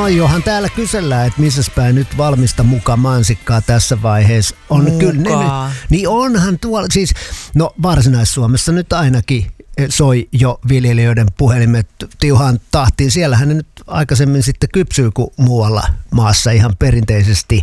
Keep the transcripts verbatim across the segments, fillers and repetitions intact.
johan täällä kysellään, että missäs päin nyt valmista muka mansikkaa tässä vaiheessa on. Muka. Kyllä ne nyt, niin onhan tuolla, siis no Varsinais-Suomessa nyt ainakin soi jo viljelijöiden puhelimet tiuhaan tahtiin. Siellähän ne nyt aikaisemmin sitten kypsyy kuin muualla maassa ihan perinteisesti,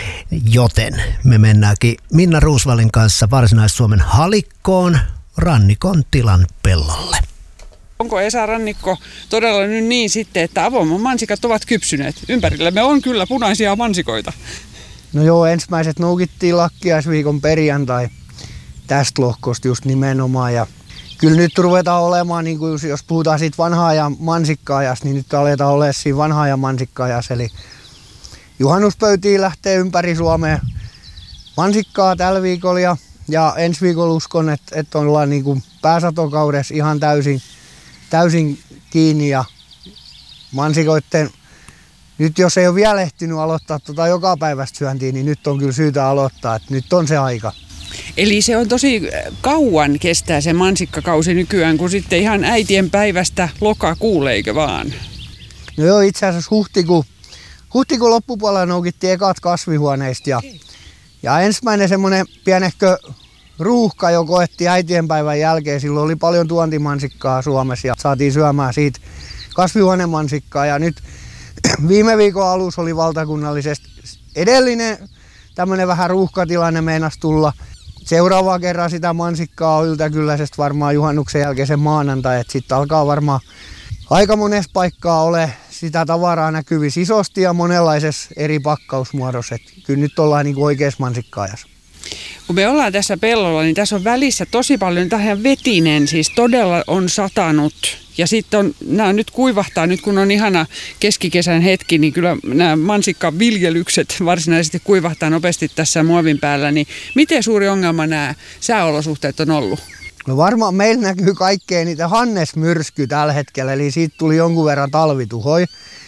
joten me mennäänkin Minna Roosvallin kanssa Varsinais-Suomen Halikkoon rannikon tilan pellolle. Onko Esa Rannikko todella nyt niin sitten, että avoimen mansikat ovat kypsyneet? Ympärillämme on kyllä punaisia mansikoita. No joo, ensimmäiset noukittiin lakkiaisviikon perjantai tästä lohkosta just nimenomaan. Ja kyllä nyt ruvetaan olemaan, niin kuin jos puhutaan siitä vanhaa ajan mansikka-ajasta, niin nyt aletaan olemaan siinä vanhaa ajan mansikka-ajassa. Eli juhannuspöytiin lähtee ympäri Suomea mansikkaa tällä viikolla ja, ja ensi viikolla uskon, että, että ollaan niin kuin pääsatokaudessa ihan täysin, täysin kiinni ja mansikoitten. Nyt jos ei ole vielä ehtinyt aloittaa tota joka päivästä syöntiä, niin nyt on kyllä syytä aloittaa, että nyt on se aika. Eli se on tosi kauan kestää se mansikkakausi nykyään, kun sitten ihan äitien päivästä lokakuulle, eikö vaan? No joo, itse asiassa huhtikuun, huhtikuun loppupuolella noukittiin ekat kasvihuoneista ja, ja ensimmäinen semmoinen pienehkö ruuhka jo koettiin äitien päivän jälkeen. Silloin oli paljon tuontimansikkaa Suomessa ja saatiin syömään siitä kasvihuonemansikkaa ja nyt viime viikon alussa oli valtakunnallisesti edellinen tämmöinen vähän ruuhkatilanne meinasi tulla. Seuraavaa kerran sitä mansikkaa on yltäkylläisesti varmaan juhannuksen jälkeisen maanantai, että sitten alkaa varmaan aika monessa paikkaa ole sitä tavaraa näkyvissä isosti ja monenlaisessa eri pakkausmuodossa. Et kyllä nyt ollaan niin kuin oikeassa mansikka-ajassa. Kun me ollaan tässä pellolla, niin tässä on välissä tosi paljon tähän vetinen, siis todella on satanut. Ja sitten on, nämä nyt kuivahtaa, nyt kun on ihana keskikesän hetki, niin kyllä nämä mansikkaviljelykset varsinaisesti kuivahtaa nopeasti tässä muovin päällä. Niin miten suuri ongelma nämä sääolosuhteet on ollut? No varmaan meillä näkyy kaikkein niitä hannesmyrsky tällä hetkellä, eli siitä tuli jonkun verran talvituhoi.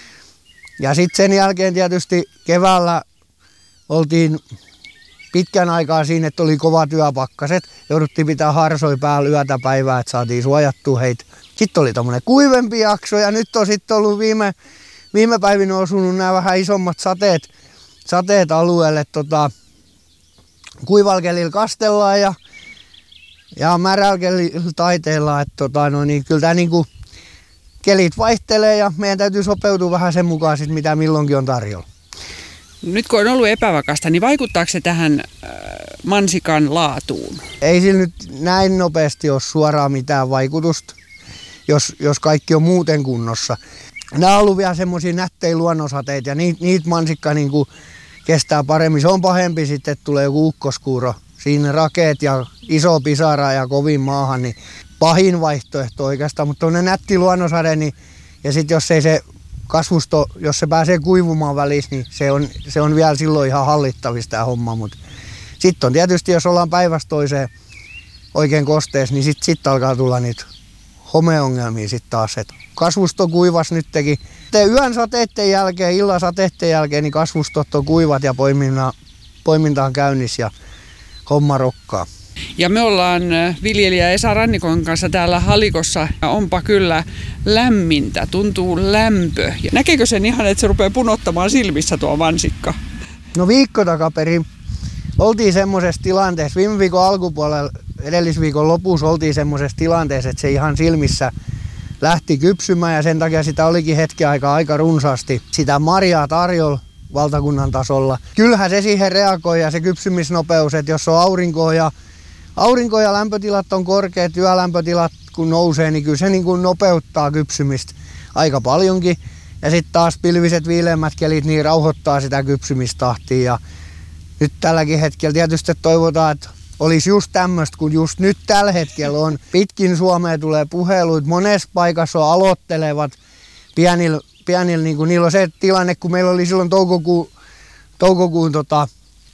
Ja sitten sen jälkeen tietysti keväällä oltiin pitkän aikaa siinä, että oli kova työpakkaset. Jouduttiin pitää harsoi päällä yötä päivää, että saatiin suojattua heitä. Sitten oli tommonen kuivempi jakso ja nyt on sitten ollut viime, viime päivinä osunut nämä vähän isommat sateet, sateet alueelle. Tota, kuivalla kelillä kastellaan ja, ja märällä kelillä taiteillaan. Että tota, no niin, kyllä tämä niinku kelit vaihtelee ja meidän täytyy sopeutua vähän sen mukaan, sit, mitä milloinkin on tarjolla. Nyt kun on ollut epävakasta, niin vaikuttaako se tähän äh, mansikan laatuun? Ei sillä nyt näin nopeasti ole suoraan mitään vaikutusta, jos, jos kaikki on muuten kunnossa. Nämä on ollut vielä semmoisia nättejä luonnonsateita ja niitä, niitä mansikka niin kuin kestää paremmin. Se on pahempi sitten, että tulee joku ukkoskuuro. Siinä rakeet ja iso pisara ja kovin maahan, niin pahin vaihtoehto oikeastaan. Mutta tuonne nätti luonnonsade, niin, ja sitten jos ei se kasvusto, jos se pääsee kuivumaan välissä, niin se on, se on vielä silloin ihan hallittavissa tämä homma. Sitten on tietysti, jos ollaan päivästä toiseen oikein kosteessa, niin sitten sit alkaa tulla niitä homeongelmia sitten taas. Et kasvusto kuivas nyt teki. Yön sateiden jälkeen, illan sateiden jälkeen, niin kasvustot on kuivat ja poiminta, poiminta on käynnissä ja homma rokkaa. Ja me ollaan viljelijä Esa Rannikon kanssa täällä Halikossa. Onpa kyllä lämmintä, tuntuu lämpö. Ja näkeekö sen ihan, että se rupeaa punottamaan silmissä tuo mansikka? No viikko takaperin oltiin semmoisessa tilanteessa, viime viikon alkupuolella, edellisviikon lopussa oltiin semmoisessa tilanteessa, että se ihan silmissä lähti kypsymään ja sen takia sitä olikin hetken aikaa aika runsaasti sitä marjaa tarjolla valtakunnan tasolla. Kyllähän se siihen reagoi ja se kypsymisnopeus, että jos on aurinkoa ja Aurinko ja lämpötilat on korkeat, työlämpötilat kun nousee, niin kyllä se niin kuin nopeuttaa kypsymistä aika paljonkin. Ja sitten taas pilviset viileämmät kelit niin rauhoittaa sitä kypsymistahtia. Ja nyt tälläkin hetkellä tietysti toivotaan, että olisi just tämmöistä, kun just nyt tällä hetkellä on. Pitkin Suomea tulee puheluita, monessa paikassa on aloittelevat pienillä, pienillä niin kuin niillä on se tilanne, kun meillä oli silloin toukokuun, toukokuun tota,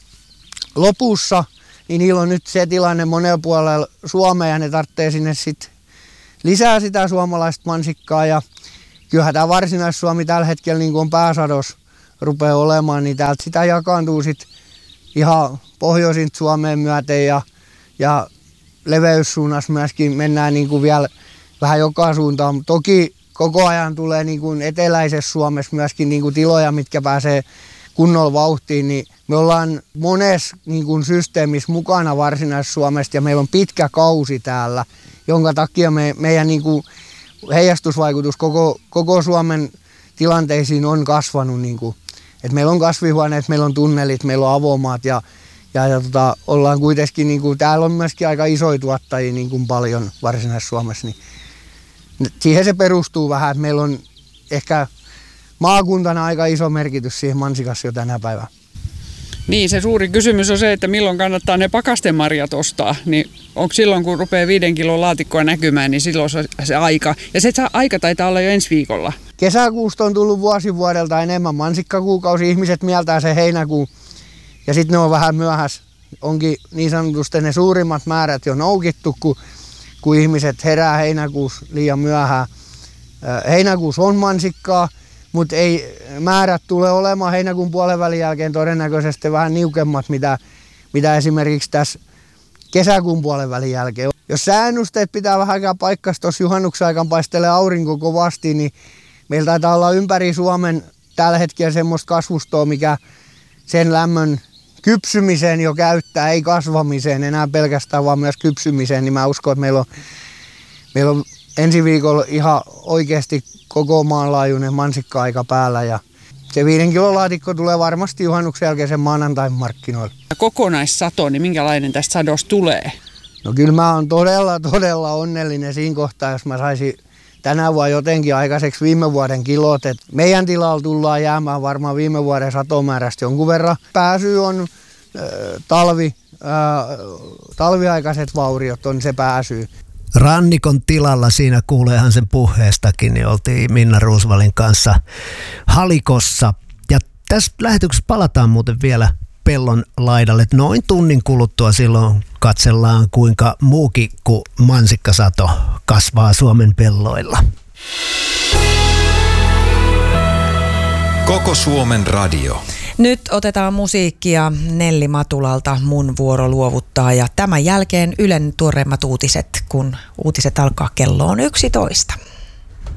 lopussa, niin niillä on nyt se tilanne monella puolella Suomea ja ne tarvitsee sinne sit lisää sitä suomalaista mansikkaa. Ja kyllähän tämä Varsinais-Suomi tällä hetkellä niin kuin on pääsados rupeaa olemaan, niin täältä sitä jakaantuu sit ihan pohjoisinta Suomeen myöten ja, ja leveyssuunnassa myöskin mennään niin kuin vielä vähän joka suuntaan. Toki koko ajan tulee niin kuin eteläisessä Suomessa myöskin niin kuin tiloja, mitkä pääsee kunnolla vauhtiin, niin me ollaan monessa niin kuin systeemissä mukana Varsinais-Suomesta ja meillä on pitkä kausi täällä, jonka takia me, meidän niin kuin heijastusvaikutus koko, koko Suomen tilanteisiin on kasvanut. Niin kuin, että meillä on kasvihuoneet, meillä on tunnelit, meillä on avomaat ja, ja, ja tota, ollaan kuitenkin, niin kuin, täällä on myöskin aika isoja tuottajia niin kuin paljon Varsinais-Suomessa. Niin siihen se perustuu vähän, että meillä on ehkä maakuntana aika iso merkitys siihen mansikassa jo tänä päivänä. Niin, se suuri kysymys on se, että milloin kannattaa ne pakastemarjat ostaa. Niin onko silloin, kun rupeaa viiden kilon laatikkoa näkymään, niin silloin se, se aika. Ja se aika taitaa olla jo ensi viikolla. Kesäkuusta on tullut vuosi vuodelta enemmän mansikkakuukausi. Ihmiset mieltää se heinäkuu ja sitten ne on vähän myöhässä. Onkin niin sanotusti ne suurimmat määrät jo noukittu, kun, kun ihmiset herää heinäkuussa liian myöhään. Heinäkuussa on mansikkaa. Mutta ei määrät tule olemaan heinäkuun puolen välin jälkeen todennäköisesti vähän niukemmat, mitä, mitä esimerkiksi tässä kesäkuun puolen välin jälkeen. Jos sääennusteet pitää vähän aikaa paikkansa, tuossa juhannuksen aikaan paistelee aurinko kovasti, niin meillä taitaa olla ympäri Suomen tällä hetkellä semmoista kasvustoa, mikä sen lämmön kypsymiseen jo käyttää, ei kasvamiseen enää pelkästään, vaan myös kypsymiseen. Niin mä uskon, että meillä on, meillä on ensi viikolla ihan oikeasti koko maanlaajuinen mansikka-aika päällä ja se viiden kilon laatikko tulee varmasti juhannuksen jälkeisen maanantain markkinoille. Kokonaissato, niin minkälainen tästä sadosta tulee? No kyllä mä oon todella, todella onnellinen siinä kohtaa, jos mä saisin tänä vuonna jotenkin aikaiseksi viime vuoden kilot. Et meidän tilalla tullaan jäämään varmaan viime vuoden satomäärästä jonkun verran. Pääsy on äh, talvi, äh, talviaikaiset vauriot on se pääsy. Rannikon tilalla, siinä kuuleehan sen puheestakin, niin oltiin Minna Roosvalin kanssa Halikossa. Ja tässä lähetyksessä palataan muuten vielä pellon laidalle. Noin tunnin kuluttua silloin katsellaan, kuinka muukin kuin mansikkasato kasvaa Suomen pelloilla. Koko Suomen radio. Nyt otetaan musiikkia Nelli Matulalta Mun vuoro luovuttaa ja tämän jälkeen Ylen tuoreimmat uutiset, kun uutiset alkaa kello on yksitoista.